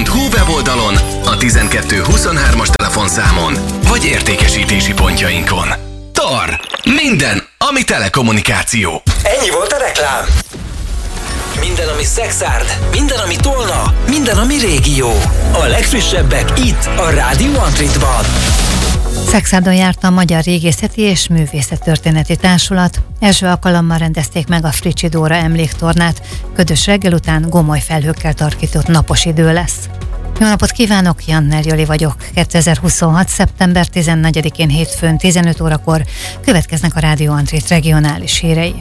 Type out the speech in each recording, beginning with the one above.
tr.hu weboldalon, a 1223-as telefonszámon, vagy értékesítési pontjainkon. TAR. Minden, ami telekommunikáció. Ennyi volt a reklám. Minden, ami szexárd, minden, ami tolna, minden, ami régió. A legfrissebbek itt, a Rádió Antritban. Szexárdon járt a Magyar Régészeti és Művészettörténeti Társulat. Első alkalommal rendezték meg a Fricsi Dóra emléktornát. Ködös reggel után gomoly felhőkkel tarkított napos idő lesz. Jó napot kívánok, Janner Joli vagyok. 2026. szeptember 14-én hétfőn 15 órakor következnek a Rádió Antrit regionális hírei.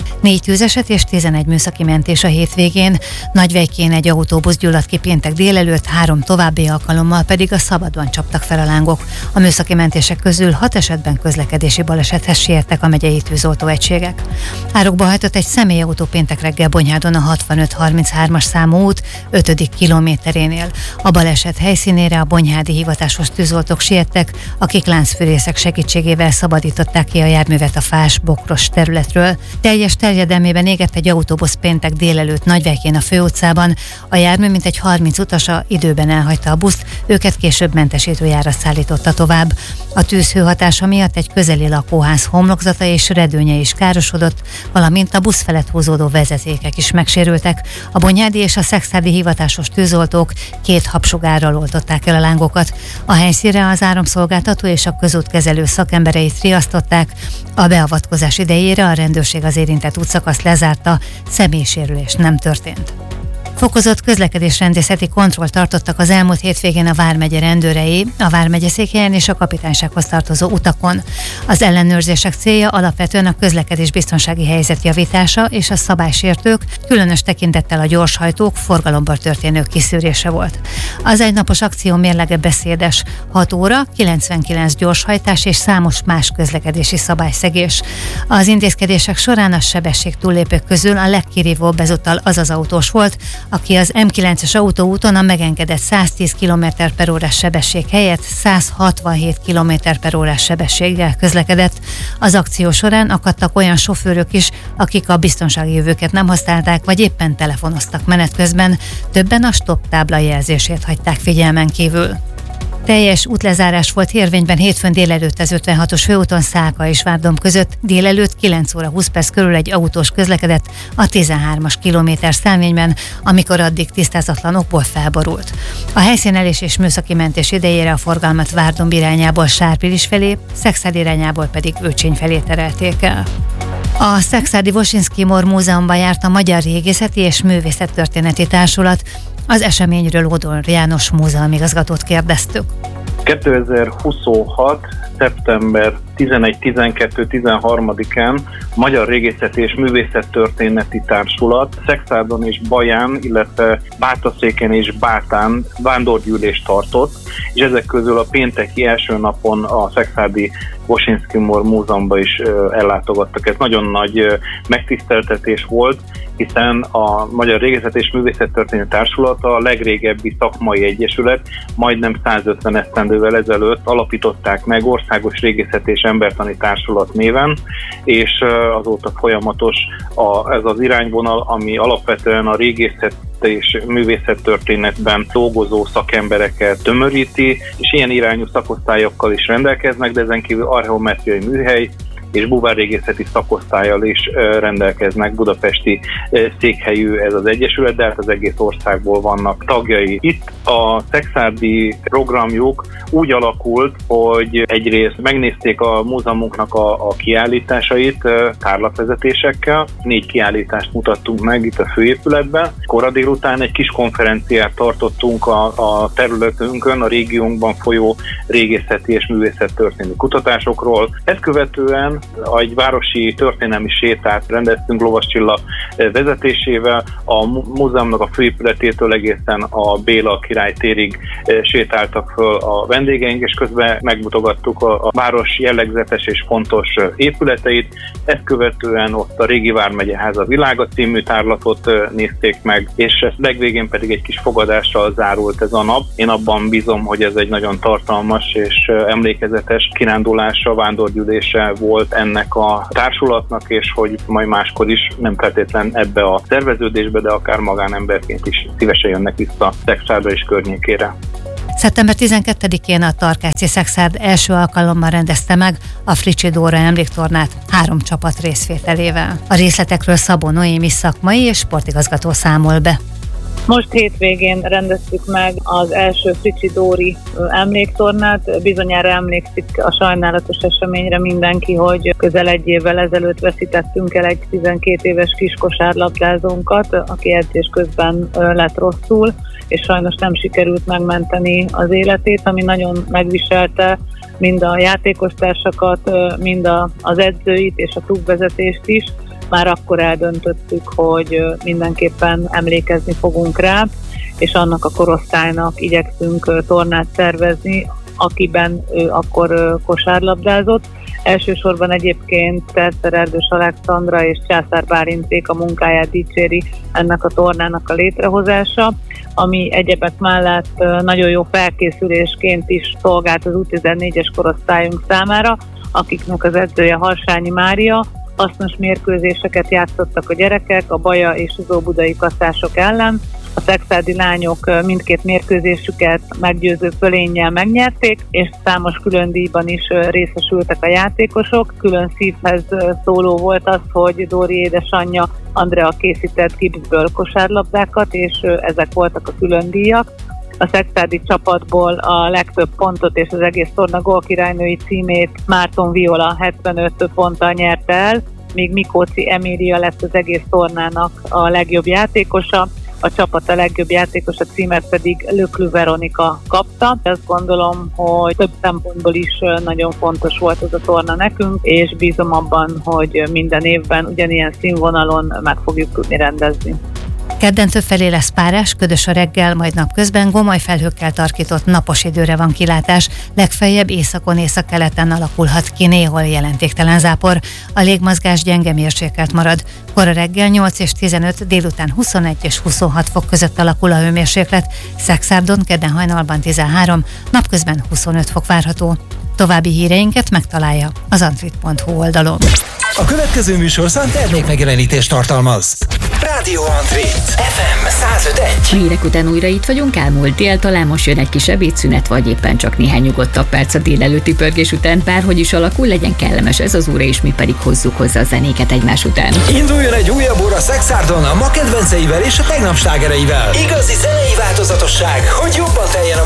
4 tűzeset és 11 műszaki mentés a hétvégén. Nagyvejkén egy autóbusz gyulladt ki péntek délelőtt, 3 további alkalommal pedig a Szabadban csaptak fel a lángok. A műszaki mentések közül 6 esetben közlekedési balesethez siettek a megyei tűzoltóegységek. Árokba hajtott egy személyautó péntek reggel Bonyhádon a 6533-as számú út 5. kilométerénél. A baleset helyszínére a bonyhádi hivatásos tűzoltók siettek, akik láncfűrészek segítségével szabadították ki a járművet a fás-bokros területről. Teljes terjedelmében égett egy autóbusz péntek délelőtt Nagyvejkén a főutcában. A jármű mintegy 30 utasa időben elhagyta a buszt, őket később mentesítőjára szállította tovább. A tűzhő hatása miatt egy közeli lakóház homlokzata és redőnye is károsodott, valamint a busz felett húzódó vezetékek is megsérültek. A bonyhádi és a szexárdi hivatásos tűzoltók 2 habsugárral oltották el a lángokat. A helyszínre az áramszolgáltató és a közútkezelő szakembereit riasztották. A beavatkozás idejére a rendőrség az érintett útszakaszt lezárta, személysérülés nem történt. Fokozott közlekedésrendészeti kontrollt tartottak az elmúlt hétvégén a Vármegye rendőrei, a Vármegye székhelyen és a kapitánysághoz tartozó utakon. Az ellenőrzések célja alapvetően a közlekedés biztonsági helyzet javítása és a szabálysértők, különös tekintettel a gyorshajtók, forgalomban történő kiszűrése volt. Az egynapos akció mérlege beszédes: 6 óra, 99 gyorshajtás és számos más közlekedési szabályszegés. Az intézkedések során a sebesség túllépők közül a legkirívóbb ezúttal az autós volt, aki az M9-es autóúton a megengedett 110 km/h sebesség helyett 167 km/h sebességgel közlekedett. Az akció során akadtak olyan sofőrök is, akik a biztonsági jövőket nem használták, vagy éppen telefonoztak menet közben. Többen a stop tábla jelzését hagyták figyelmen kívül. Teljes útlezárás volt érvényben hétfőn délelőtt az 56-os főúton Szálka és Várdom között. Délelőtt 9 óra 20 perc körül egy autós közlekedett a 13-as kilométer számjegyben, amikor addig tisztázatlan okból felborult. A helyszínelés és műszaki mentés idejére a forgalmat Várdom irányából Sárpilis felé, Szexárd irányából pedig Őcsény felé terelték el. A Szexárdi Woszyński Mor Múzeumban járt a Magyar Régészeti és Művészettörténeti Társulat. Az eseményről Odor János múzeumigazgatót kérdeztük. 2026. szeptember 11-12-13-án Magyar Régészeti és Művészettörténeti Társulat Szexárdon és Baján, illetve Bátaszéken és Bátán vándorgyűlést tartott, és ezek közül a pénteki első napon a szexárdi Woszyński Mor Múzeumba is ellátogattak. Ez nagyon nagy megtiszteltetés volt, hiszen a Magyar Régészeti és Művészettörténeti Társulat a legrégebbi szakmai egyesület, majdnem 150 esztendővel ezelőtt alapították meg Országos Régészeti és Embertani Társulat néven, és azóta folyamatos ez az irányvonal, ami alapvetően a régészet és művészettörténetben dolgozó szakembereket tömöríti, és ilyen irányú szakosztályokkal is rendelkeznek, de ezen kívül archeometriai műhely és búvárrégészeti szakosztállyal is rendelkeznek. Budapesti székhelyű ez az egyesület, de hát az egész országból vannak tagjai. Itt a szexárdi programjuk úgy alakult, hogy egyrészt megnézték a múzeumunknak a kiállításait tárlatvezetésekkel. 4 kiállítást mutattunk meg itt a főépületben. Kora délután egy kis konferenciát tartottunk a területünkön, a régiónkban folyó régészeti és művészettörténeti kutatásokról. Ezt követően egy városi történelmi sétát rendeztünk Lovas Csilla vezetésével. A múzeumnak a főépületétől egészen a Béla király térig sétáltak föl a vendégeink, és közben megmutogattuk a város jellegzetes és fontos épületeit. Ezt követően ott a régi Vármegye Háza Világa című tárlatot nézték meg, és ezt legvégén pedig egy kis fogadással zárult ez a nap. Én abban bízom, hogy ez egy nagyon tartalmas és emlékezetes kirándulása, vándorgyűlése volt ennek a társulatnak, és hogy majd máskor is, nem feltétlen ebbe a szerveződésbe, de akár magánemberként is szívesen jönnek vissza Szexárdra, és környékére. Szeptember 12-én a Tarkácsi Szexárd első alkalommal rendezte meg a Fricsi Dóra emléktornát 3 csapat részvételével. A részletekről Szabó Noémi szakmai és sportigazgató számol be. Most hétvégén rendeztük meg az első Fricsi Dóri emléktornát. Bizonyára emlékszik a sajnálatos eseményre mindenki, hogy közel 1 évvel ezelőtt veszítettünk el egy 12 éves kis kosárlabdázónkat, aki edzés közben lett rosszul, és sajnos nem sikerült megmenteni az életét, ami nagyon megviselte mind a játékostársakat, mind az edzőit és a klubvezetést is. Már akkor eldöntöttük, hogy mindenképpen emlékezni fogunk rá, és annak a korosztálynak igyekszünk tornát szervezni, akiben ő akkor kosárlabdázott. Elsősorban egyébként Tercer Erdős Alexandra és Császár Bálinték a munkáját dicséri ennek a tornának a létrehozása, ami egyebek mellett nagyon jó felkészülésként is szolgált az U14-es korosztályunk számára, akiknek az edzője Harsányi Mária. Hasznos mérkőzéseket játszottak a gyerekek a Baja és az óbudai kasszások ellen. A szexárdi lányok mindkét mérkőzésüket meggyőző fölénnyel megnyerték, és számos külön díjban is részesültek a játékosok. Külön szívhez szóló volt az, hogy Dóri édesanyja Andrea készített gipszből kosárlabdákat, és ezek voltak a külön díjak. A szexárdi csapatból a legtöbb pontot és az egész torna gólkirálynői címét Márton Viola 75 ponttal nyerte el, míg Mikóci Emília lett az egész tornának a legjobb játékosa, a csapat a legjobb játékosa címet pedig Löklü Veronika kapta. Azt gondolom, hogy több szempontból is nagyon fontos volt ez a torna nekünk, és bízom abban, hogy minden évben ugyanilyen színvonalon meg fogjuk tudni rendezni. Kedden többfelé lesz párás, ködös a reggel, majd napközben gomoly felhőkkel tarkított napos időre van kilátás, legfeljebb északon északkeleten alakulhat ki néhol jelentéktelen zápor. A légmozgás gyenge mérsékelt marad. Kora reggel 8 és 15, délután 21 és 26 fok között alakul a hőmérséklet, Szexárdon kedden hajnalban 13, napközben 25 fok várható. További híreinket megtalálja az antrit.hu oldalon. A következő műsorszám termékmegjelenítést tartalmaz. Rádió Antrit FM 105.1. A hírek után újra itt vagyunk, elmúlt dél, talán most jön egy kis ebédszünet, vagy éppen csak néhány nyugodtabb perc a délelőtti pörgés után. Bárhogy is alakul, legyen kellemes ez az óra, és mi pedig hozzuk hozzá a zenéket egymás után. Induljon egy újabb óra Szexárdon a ma kedvenceivel és a tegnap slágereivel. Igazi zenei változatosság, hogy jobban teljen a